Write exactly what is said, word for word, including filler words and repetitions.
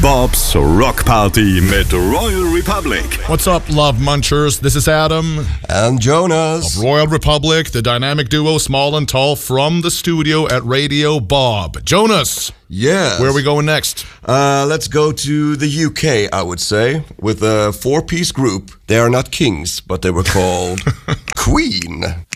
Bob's Rock Party mit Royal Republic. What's up, love munchers? This is Adam and Jonas of Royal Republic, the dynamic duo Small and Tall from the studio at Radio Bob. Jonas, yes. Where are we going next? Uh, let's go to the U K, I would say, with a four-piece group. They are not kings, but they were called Queen.